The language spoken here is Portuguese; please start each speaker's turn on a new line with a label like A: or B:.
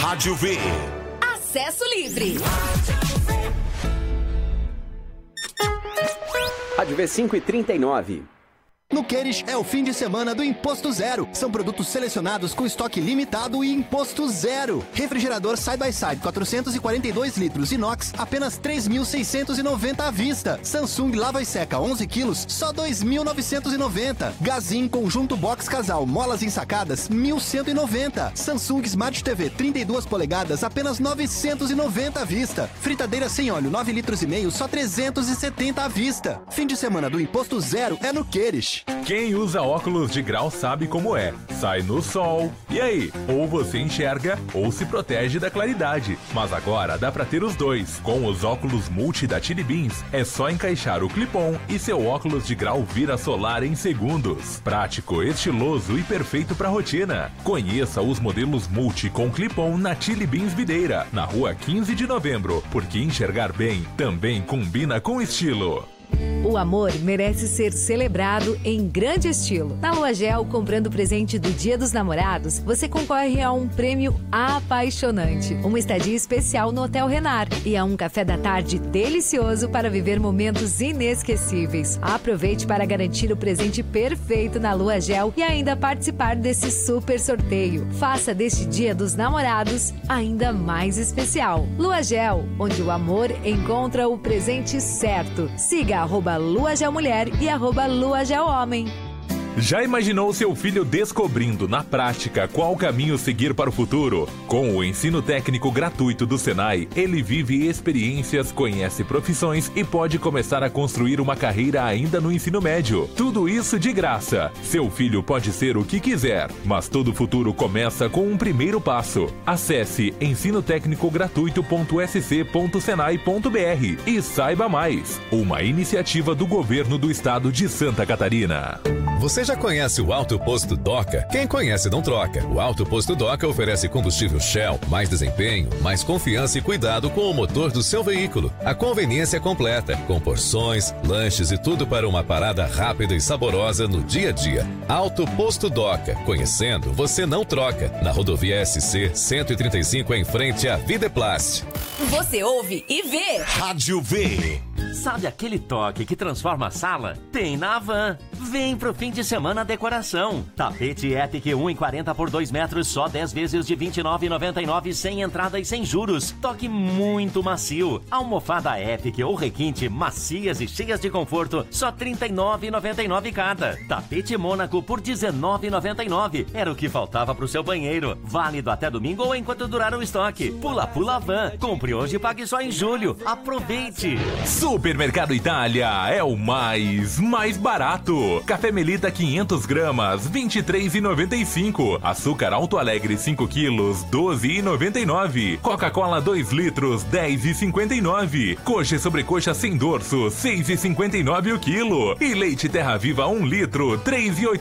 A: Rádio V.
B: Acesso livre.
C: Rádio V 5h39.
D: No Queires é o fim de semana do Imposto Zero. São produtos selecionados com estoque limitado e Imposto Zero. Refrigerador Side by Side 442 litros inox, apenas 3.690 à vista. Samsung lava e seca 11 quilos, só 2.990. Gazin Conjunto Box Casal molas ensacadas 1.190. Samsung Smart TV 32 polegadas, apenas 990 à vista. Fritadeira sem óleo 9 litros e meio, só 370 à vista. Fim de semana do Imposto Zero é no Queires.
E: Quem usa óculos de grau sabe como é. Sai no sol. E aí? Ou você enxerga ou se protege da claridade. Mas agora dá pra ter os dois. Com os óculos multi da Chili Beans, é só encaixar o clip-on e seu óculos de grau vira solar em segundos. Prático, estiloso e perfeito pra rotina. Conheça os modelos multi com clip-on na Chili Beans Videira, na rua 15 de novembro. Porque enxergar bem também combina com estilo.
F: O amor merece ser celebrado em grande estilo. Na Lua Gel, comprando o presente do Dia dos Namorados, você concorre a um prêmio apaixonante, uma estadia especial no Hotel Renar e a um café da tarde delicioso para viver momentos inesquecíveis. Aproveite para garantir o presente perfeito na Lua Gel e ainda participar desse super sorteio. Faça deste Dia dos Namorados ainda mais especial. Lua Gel, onde o amor encontra o presente certo. Siga @LuaGelMulher e @LuaGelHomem.
E: Já imaginou seu filho descobrindo na prática qual caminho seguir para o futuro? Com o ensino técnico gratuito do Senai, ele vive experiências, conhece profissões e pode começar a construir uma carreira ainda no ensino médio. Tudo isso de graça. Seu filho pode ser o que quiser, mas todo futuro começa com um primeiro passo. Acesse ensinotecnicogratuito.sc.senai.br e saiba mais. Uma iniciativa do governo do estado de Santa Catarina.
G: Você já conhece o Alto Posto Doca? Quem conhece não troca. O Alto Posto Doca oferece combustível Shell, mais desempenho, mais confiança e cuidado com o motor do seu veículo. A conveniência é completa, com porções, lanches e tudo para uma parada rápida e saborosa no dia a dia. Alto Posto Doca. Conhecendo, você não troca. Na rodovia SC 135 em frente à Videplast.
B: Você ouve e vê.
A: Rádio V.
H: Sabe aquele toque que transforma a sala? Tem na Havan. Vem pro fim de semana decoração. Tapete Epic 1,40 por 2 metros, só 10 vezes de R$ 29,99 sem entrada e sem juros. Toque muito macio. Almofada Epic ou requinte, macias e cheias de conforto, só R$ 39,99 cada. Tapete Mônaco por R$ 19,99. Era o que faltava pro seu banheiro. Válido até domingo ou enquanto durar o estoque. Pula Havan. Compre hoje e pague só em julho. Aproveite!
E: Supermercado Itália é o mais barato. Café Melita 500 gramas, R$ 23,95. Açúcar Alto Alegre 5 quilos, R$ 12,99. Coca-Cola 2 litros, R$ 10,59. Coxa e sobrecoxa sem dorso, R$ 6,59 o quilo. E leite Terra Viva 1 litro, R$ 3,89.